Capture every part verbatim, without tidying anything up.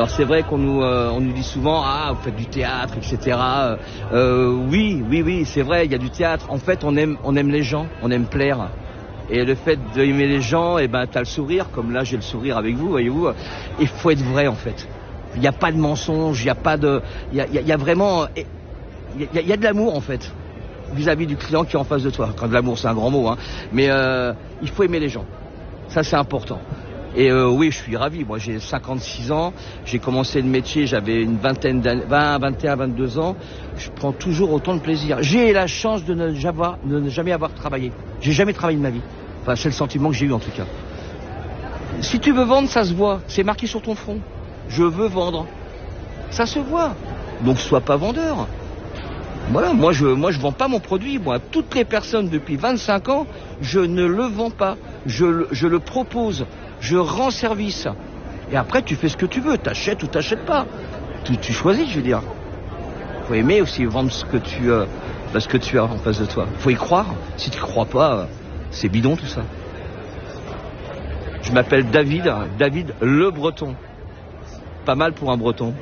Alors c'est vrai qu'on nous, euh, on nous dit souvent, ah, vous faites du théâtre, et cetera. Euh, oui, oui, oui, c'est vrai, il y a du théâtre. En fait, on aime, on aime les gens, on aime plaire. Et le fait d'aimer les gens, eh ben, t'as le sourire, comme là j'ai le sourire avec vous, voyez-vous. Il faut être vrai en fait. Il n'y a pas de mensonge, il n'y a pas de... Il y a, il y a vraiment... Il y a, il y a de l'amour en fait, vis-à-vis du client qui est en face de toi. Quand de l'amour, c'est un grand mot, hein. Mais euh, il faut aimer les gens. Ça, c'est important. Et euh, oui, je suis ravi. Moi, j'ai cinquante-six ans. J'ai commencé le métier, j'avais une vingtaine d'années, vingt, vingt et un, vingt-deux ans. Je prends toujours autant de plaisir. J'ai la chance de ne jamais, de ne jamais avoir travaillé. J'ai jamais travaillé de ma vie. Enfin, c'est le sentiment que j'ai eu en tout cas. Si tu veux vendre, ça se voit. C'est marqué sur ton front. Je veux vendre. Ça se voit. Donc, sois pas vendeur. Voilà, moi je moi je vends pas mon produit. Moi, toutes les personnes depuis vingt-cinq ans, je ne le vends pas. Je, je le propose. Je rends service. Et après, tu fais ce que tu veux. T'achètes ou t'achètes pas. Tu, tu choisis, je veux dire. Faut aimer aussi vendre ce que tu euh, ce que tu as en face de toi. Faut y croire. Si tu crois pas, euh, c'est bidon tout ça. Je m'appelle David, David le Breton. Pas mal pour un Breton.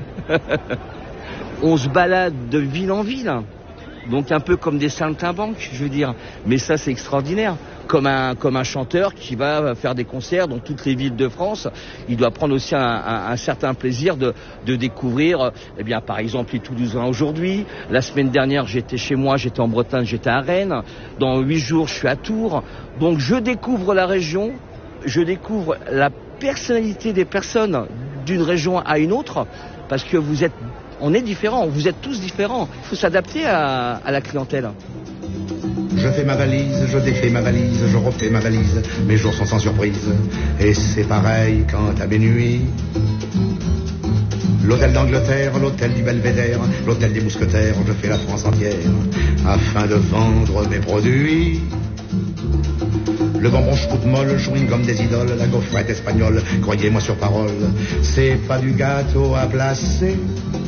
On se balade de ville en ville, donc un peu comme des saltimbanques, je veux dire. Mais ça, c'est extraordinaire. Comme un, comme un chanteur qui va faire des concerts dans toutes les villes de France, il doit prendre aussi un, un, un certain plaisir de, de découvrir, eh bien, par exemple, les Toulousains aujourd'hui. La semaine dernière, j'étais chez moi, j'étais en Bretagne, j'étais à Rennes. Dans huit jours, je suis à Tours. Donc, je découvre la région, je découvre la personnalité des personnes d'une région à une autre, parce que vous êtes On est différents, vous êtes tous différents. Il faut s'adapter à, à la clientèle. Je fais ma valise, je défais ma valise, je refais ma valise. Mes jours sont sans surprise. Et c'est pareil quand à minuit. L'hôtel d'Angleterre, l'hôtel du Belvédère, l'hôtel des Mousquetaires, je fais la France entière afin de vendre mes produits. Le bonbon choucroute molle, le chewing-gum des idoles, la gaufrette espagnole, croyez-moi sur parole, c'est pas du gâteau à placer.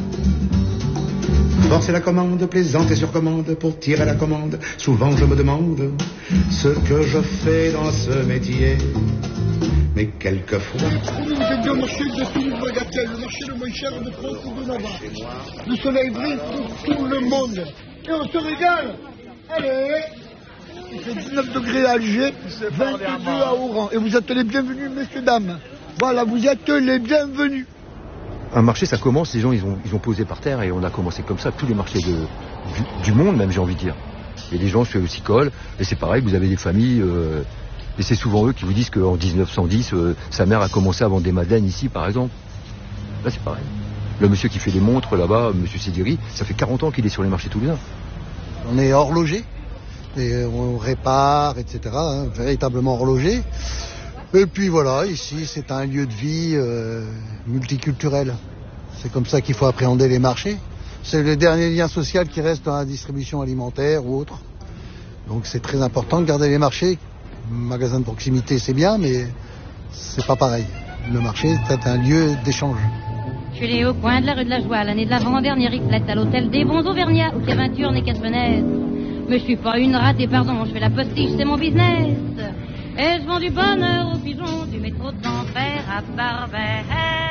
Forcer la commande, plaisanter sur commande pour tirer la commande. Souvent je me demande ce que je fais dans ce métier. Mais quelquefois... Vous êtes bien au marché de Toulouse-Bagatelle, le marché le moins cher de France et de Navarre. Le soleil brille pour tout le monde. Et on se régale. Allez, il fait dix-neuf degrés à Alger, vingt-deux à Oran. Et vous êtes les bienvenus, messieurs, dames. Voilà, vous êtes les bienvenus. Un marché, ça commence, les gens, ils ont, ils ont posé par terre et on a commencé comme ça, tous les marchés de, du, du monde, même, j'ai envie de dire. Et les gens s'y collent, et c'est pareil, vous avez des familles, euh, et c'est souvent eux qui vous disent qu'en dix-neuf cent dix, euh, sa mère a commencé à vendre des madeleines ici, par exemple. Là, c'est pareil. Le monsieur qui fait des montres, là-bas, monsieur Sédiri, ça fait quarante ans qu'il est sur les marchés toulousains. On est horloger, et on répare, et cetera, hein, véritablement horloger. Et puis voilà, ici c'est un lieu de vie euh, multiculturel. C'est comme ça qu'il faut appréhender les marchés. C'est le dernier lien social qui reste dans la distribution alimentaire ou autre. Donc c'est très important de garder les marchés. Magasin de proximité c'est bien, mais c'est pas pareil. Le marché c'est un lieu d'échange. Je suis au coin de la rue de la Joie, l'année de l'avant-dernière riclette à l'hôtel des bons Auvergnats, où Caventure n'est qu'Aspenès. Mais je suis pas une ratée, pardon, je fais la postiche, c'est mon business. Et je vends du bonheur aux pigeons du métro d'enfer à Barbès.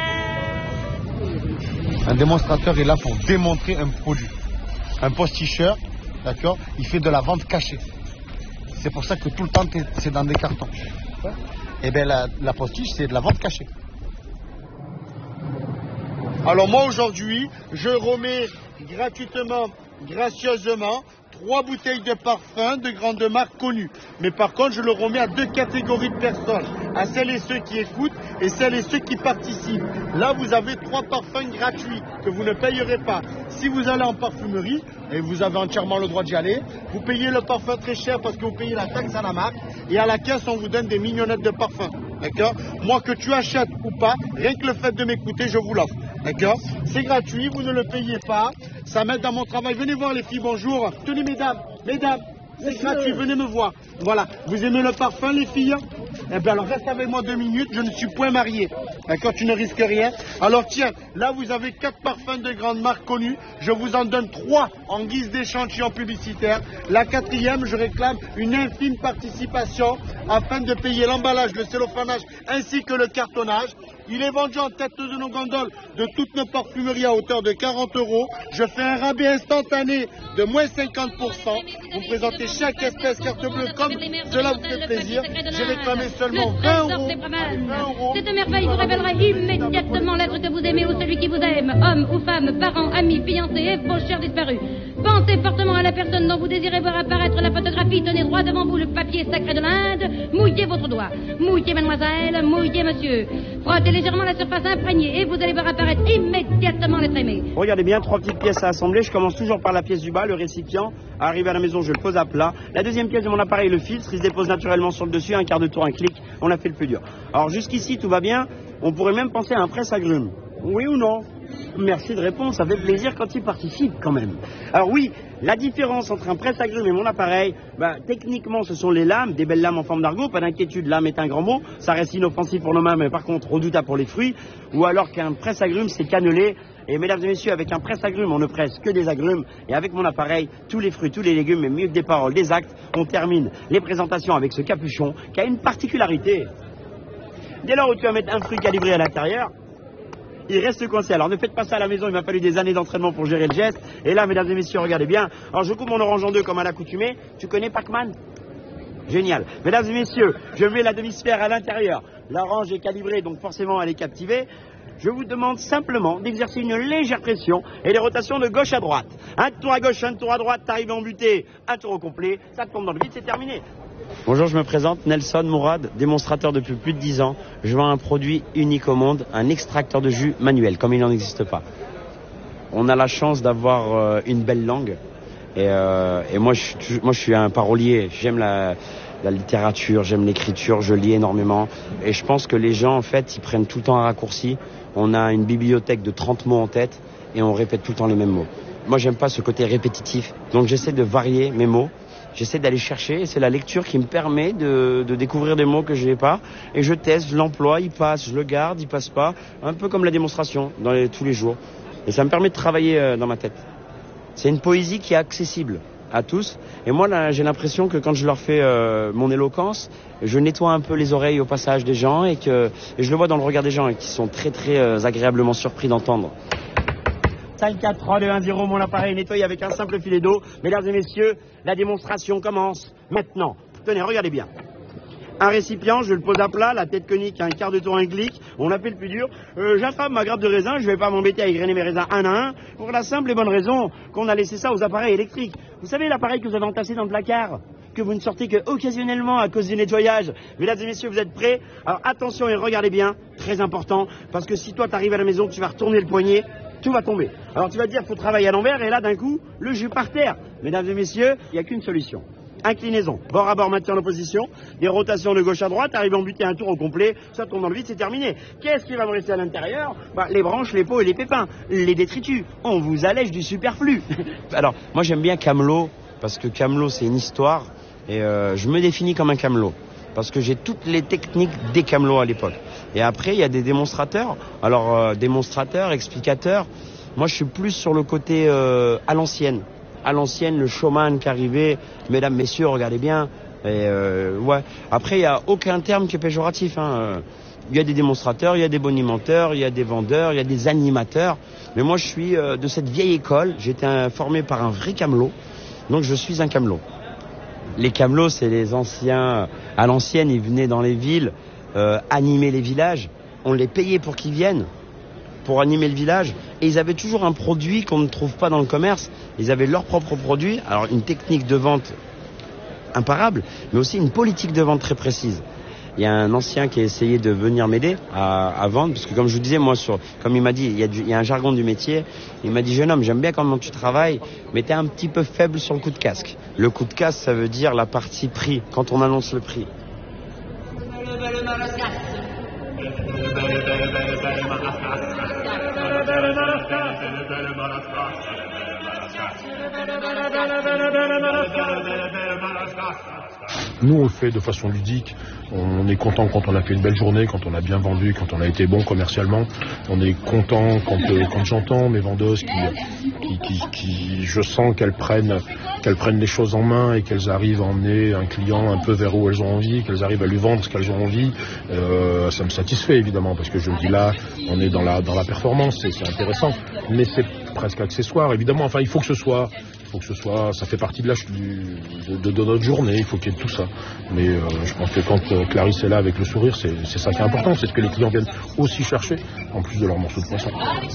Un démonstrateur est là pour démontrer un produit. Un posticheur, d'accord, il fait de la vente cachée. C'est pour ça que tout le temps, c'est dans des cartons. Et bien, la, la postiche, c'est de la vente cachée. Alors moi, aujourd'hui, je remets gratuitement, gracieusement, trois bouteilles de parfum de grandes marques connues. Mais par contre, je le remets à deux catégories de personnes. À celles et ceux qui écoutent et celles et ceux qui participent. Là, vous avez trois parfums gratuits que vous ne payerez pas. Si vous allez en parfumerie, et vous avez entièrement le droit d'y aller, vous payez le parfum très cher parce que vous payez la taxe à la marque. Et à la caisse, on vous donne des mignonnettes de parfum. D'accord? Moi, que tu achètes ou pas, rien que le fait de m'écouter, je vous l'offre. D'accord? C'est gratuit, vous ne le payez pas. Ça m'aide dans mon travail. Venez voir les filles, bonjour. Tenez mesdames, mesdames, c'est gratuit, venez me voir. Voilà, vous aimez le parfum les filles? Eh bien alors reste avec moi deux minutes, je ne suis point marié. D'accord, tu ne risques rien. Alors tiens, là vous avez quatre parfums de grandes marques connues. Je vous en donne trois en guise d'échantillon publicitaire. La quatrième, je réclame une infime participation afin de payer l'emballage, le cellophanage ainsi que le cartonnage. Il est vendu en tête de nos gondoles de toutes nos parfumeries à hauteur de quarante euros. Je fais un rabais instantané de moins cinquante pour cent. Vous présentez chaque espèce carte bleue comme cela vous fait plaisir. J'ai réclamé seulement vingt euros. Cette merveille vous révélera immédiatement l'être que vous aimez ou celui qui vous aime, homme ou femme, parents, amis, fiancés et vos chers disparus. Pensez fortement à la personne dont vous désirez voir apparaître la photographie. Tenez droit devant vous le papier sacré de l'Inde. Mouillez votre doigt. Mouillez mademoiselle, mouillez monsieur. Frottez légèrement la surface imprégnée et vous allez voir apparaître immédiatement l'être aimé. Regardez bien, trois petites pièces à assembler. Je commence toujours par la pièce du bas, le récipient. Arrivé à la maison, je le pose à plat. La deuxième pièce de mon appareil, le filtre, il se dépose naturellement sur le dessus. Un quart de tour, un clic. On a fait le plus dur. Alors jusqu'ici, tout va bien. On pourrait même penser à un presse-agrumes. Oui ou non? Merci de répondre, ça fait plaisir quand il participe quand même. Alors oui, la différence entre un presse-agrumes et mon appareil, bah, techniquement ce sont les lames, des belles lames en forme d'argot, pas d'inquiétude, lame est un grand mot, ça reste inoffensif pour nos mains, mais par contre redoutable pour les fruits, ou alors qu'un presse-agrumes c'est cannelé, et mesdames et messieurs, avec un presse-agrumes on ne presse que des agrumes, et avec mon appareil, tous les fruits, tous les légumes, mais mieux que des paroles, des actes, on termine les présentations avec ce capuchon qui a une particularité. Dès lors où tu vas mettre un fruit calibré à l'intérieur, il reste coincé. Alors ne faites pas ça à la maison, il m'a fallu des années d'entraînement pour gérer le geste. Et là, mesdames et messieurs, regardez bien. Alors je coupe mon orange en deux comme à l'accoutumée. Tu connais Pac-Man? Génial. Mesdames et messieurs, je mets la demi-sphère à l'intérieur. L'orange est calibrée, donc forcément elle est captivée. Je vous demande simplement d'exercer une légère pression et les rotations de gauche à droite. Un tour à gauche, un tour à droite, t'arrives à embuter, un tour au complet, ça tombe dans le vide, c'est terminé. Bonjour, je me présente, Nelson Mourad, démonstrateur depuis plus de dix ans. Je vends un produit unique au monde, un extracteur de jus manuel, comme il n'en existe pas. On a la chance d'avoir euh, une belle langue. Et, euh, et moi, je, moi, je suis un parolier. J'aime la, la littérature, j'aime l'écriture, je lis énormément. Et je pense que les gens, en fait, ils prennent tout le temps un raccourci. On a une bibliothèque de trente mots en tête et on répète tout le temps les mêmes mots. Moi, j'aime pas ce côté répétitif. Donc, j'essaie de varier mes mots. J'essaie d'aller chercher et c'est la lecture qui me permet de, de découvrir des mots que je n'ai pas. Et je teste, je l'emploie, il passe, je le garde, il passe pas. Un peu comme la démonstration dans les, tous les jours. Et ça me permet de travailler euh, dans ma tête. C'est une poésie qui est accessible à tous. Et moi, là, j'ai l'impression que quand je leur fais euh, mon éloquence, je nettoie un peu les oreilles au passage des gens et que et je le vois dans le regard des gens et qui sont très très euh, agréablement surpris d'entendre. cinq, quatre, trois, deux, un, zéro, mon appareil est nettoyé avec un simple filet d'eau. Mesdames et messieurs, la démonstration commence maintenant. Tenez, regardez bien. Un récipient, je le pose à plat, la tête conique, un quart de tour, un clic. On a fait le plus dur. Euh, J'attrape ma grappe de raisin, je ne vais pas m'embêter à égrener mes raisins un à un, pour la simple et bonne raison qu'on a laissé ça aux appareils électriques. Vous savez l'appareil que vous avez entassé dans le placard, que vous ne sortez que occasionnellement à cause du nettoyage. Mesdames et messieurs, vous êtes prêts? Alors attention et regardez bien, très important, parce que si toi tu arrives à la maison, tu vas retourner le poignet, tout va tomber. Alors tu vas te dire, faut travailler à l'envers, et là d'un coup, le jus par terre. Mesdames et messieurs, il n'y a qu'une solution. Inclinaison, bord à bord, maintien en opposition, des rotations de gauche à droite, arrive à embuter un tour au complet, ça tombe dans le vide, c'est terminé. Qu'est-ce qui va me rester à l'intérieur? Bah, les branches, les peaux et les pépins, les détritus. On vous allège du superflu. Alors, moi j'aime bien Camelot, parce que Camelot c'est une histoire, et euh, je me définis comme un Camelot. Parce que j'ai toutes les techniques des camelots à l'époque. Et après, il y a des démonstrateurs. Alors, euh, démonstrateurs, explicateurs. Moi, je suis plus sur le côté euh, à l'ancienne. À l'ancienne, le showman qui arrivait. Mesdames, messieurs, regardez bien. Et, euh, ouais. Après, il n'y a aucun terme qui est péjoratif. Hein. Il y a des démonstrateurs, il y a des bonimenteurs, il y a des vendeurs, il y a des animateurs. Mais moi, je suis euh, de cette vieille école. J'ai été formé par un vrai camelot. Donc, je suis un camelot. Les camelots, c'est les anciens, à l'ancienne, ils venaient dans les villes euh, animer les villages. On les payait pour qu'ils viennent, pour animer le village. Et ils avaient toujours un produit qu'on ne trouve pas dans le commerce. Ils avaient leur propre produit. Alors une technique de vente imparable, mais aussi une politique de vente très précise. Il y a un ancien qui a essayé de venir m'aider à, à vendre, parce que comme je vous disais, moi, sur, comme il m'a dit, il y, a du, il y a un jargon du métier. Il m'a dit, jeune homme, j'aime bien comment tu travailles, mais tu es un petit peu faible sur le coup de casque. Le coup de casque, ça veut dire la partie prix, quand on annonce le prix. Nous, on le fait de façon ludique. On est content quand on a fait une belle journée, quand on a bien vendu, quand on a été bon commercialement. On est content quand, euh, quand j'entends mes vendeuses qui, qui, qui, qui je sens qu'elles prennent, qu'elles prennent les choses en main et qu'elles arrivent à emmener un client un peu vers où elles ont envie, qu'elles arrivent à lui vendre ce qu'elles ont envie. Euh, ça me satisfait évidemment parce que je me dis là, on est dans la, dans la performance, c'est, c'est intéressant. Mais c'est presque accessoire évidemment. Enfin, il faut que ce soit... Il faut que ce soit, ça fait partie de, la, du, de, de notre journée, il faut qu'il y ait tout ça. Mais euh, je pense que quand euh, Clarisse est là avec le sourire, c'est, c'est ça qui est important, c'est ce que les clients viennent aussi chercher, en plus de leur morceau de poisson.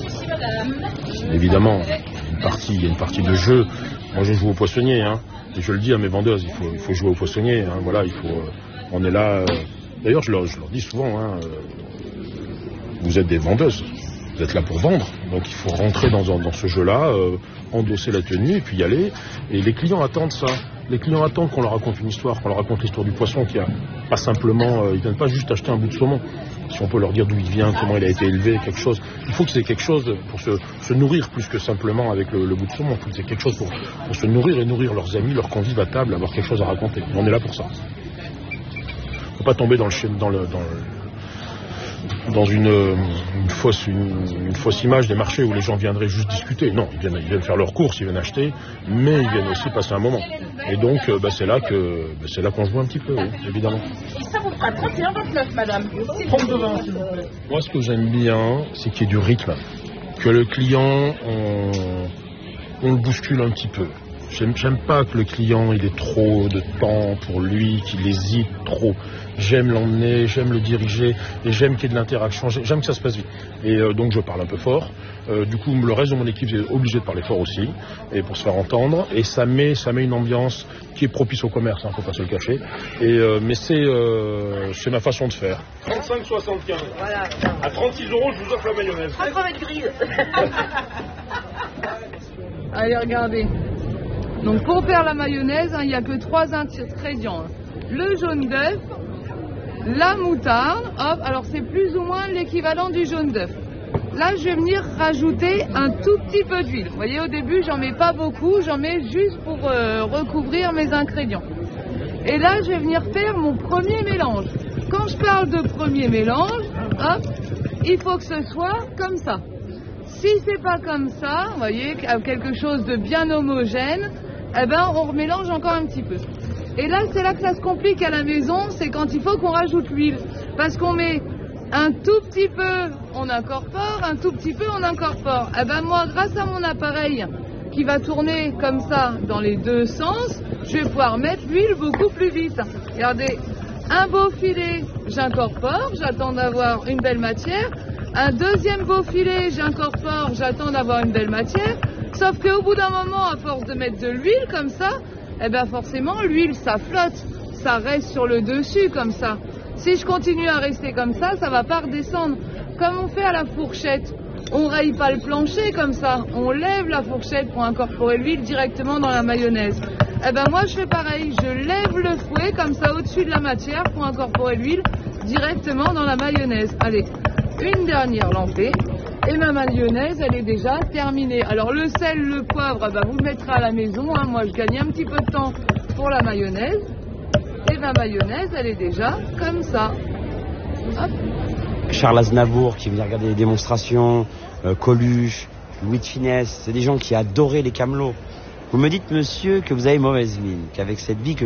Évidemment, il y a une partie, il y a une partie de jeu. Moi, je joue au poissonnier, hein, et je le dis à mes vendeuses, il faut, il faut jouer au poissonnier. Hein, voilà, il faut, euh, on est là. Euh, d'ailleurs, je leur, je leur dis souvent, hein, euh, vous êtes des vendeuses. Vous êtes là pour vendre, donc il faut rentrer dans, dans ce jeu-là, euh, endosser la tenue et puis y aller. Et les clients attendent ça. Les clients attendent qu'on leur raconte une histoire, qu'on leur raconte l'histoire du poisson, qui a pas simplement, euh, ils viennent pas juste acheter un bout de saumon. Si on peut leur dire d'où il vient, comment il a été élevé, quelque chose. Il faut que c'est quelque chose pour se, se nourrir plus que simplement avec le, le bout de saumon. Il faut que c'est quelque chose pour, pour se nourrir et nourrir leurs amis, leurs convives à table, avoir quelque chose à raconter. Et on est là pour ça. Il ne faut pas tomber dans le dans le dans le dans une, une, fausse, une, une fausse image des marchés où les gens viendraient juste discuter. Non, ils viennent, ils viennent faire leurs courses, ils viennent acheter, mais ils viennent aussi passer un moment. Et donc, euh, bah, c'est là que bah, c'est là qu'on joue un petit peu, oui, évidemment. Ça vous fera trente et un vingt-neuf, madame. trente-deux vingt, s'il vous plaît. Moi, ce que j'aime bien, c'est qu'il y ait du rythme. Que le client, on, on le bouscule un petit peu. J'aime, j'aime pas que le client il ait trop de temps pour lui, qu'il hésite trop. J'aime l'emmener, j'aime le diriger et j'aime qu'il y ait de l'interaction, j'aime que ça se passe vite. Et euh, donc je parle un peu fort. Euh, du coup, le reste de mon équipe est obligé de parler fort aussi, et pour se faire entendre. Et ça met, ça met une ambiance qui est propice au commerce, hein, faut pas se le cacher. Et, euh, mais c'est, euh, c'est ma façon de faire. trente-cinq soixante-quinze. Voilà. À trente-six euros, je vous offre la mayonnaise. trois crevettes grises. Allez, regardez. Donc pour faire la mayonnaise, il hein, n'y a que trois ingrédients. Le jaune d'œuf, la moutarde, hop, alors c'est plus ou moins l'équivalent du jaune d'œuf. Là, je vais venir rajouter un tout petit peu d'huile. Vous voyez, au début, j'en mets pas beaucoup, j'en mets juste pour euh, recouvrir mes ingrédients. Et là, je vais venir faire mon premier mélange. Quand je parle de premier mélange, hop, il faut que ce soit comme ça. Si c'est pas comme ça, vous voyez, quelque chose de bien homogène, eh ben, on remélange encore un petit peu. Et là, c'est là que ça se complique à la maison, c'est quand il faut qu'on rajoute l'huile. Parce qu'on met un tout petit peu, on incorpore, un tout petit peu, on incorpore. Eh ben, moi, grâce à mon appareil qui va tourner comme ça dans les deux sens, je vais pouvoir mettre l'huile beaucoup plus vite. Regardez, un beau filet, j'incorpore, j'attends d'avoir une belle matière. Un deuxième beau filet, j'incorpore, j'attends d'avoir une belle matière. Sauf qu'au bout d'un moment, à force de mettre de l'huile comme ça, eh bien forcément, l'huile, ça flotte. Ça reste sur le dessus comme ça. Si je continue à rester comme ça, ça ne va pas redescendre. Comme on fait à la fourchette, on ne raye pas le plancher comme ça. On lève la fourchette pour incorporer l'huile directement dans la mayonnaise. Eh bien moi, je fais pareil. Je lève le fouet comme ça au-dessus de la matière pour incorporer l'huile directement dans la mayonnaise. Allez. Une dernière lampée et ma mayonnaise elle est déjà terminée. Alors le sel, le poivre, bah, vous le mettrez à la maison, hein. Moi je gagne un petit peu de temps pour la mayonnaise et ma mayonnaise elle est déjà comme ça. Hop. Charles Aznavour qui venait regarder les démonstrations, euh, Coluche, Louis de Funès, c'est des gens qui adoraient les camelots. Vous me dites monsieur que vous avez mauvaise mine, qu'avec cette vie que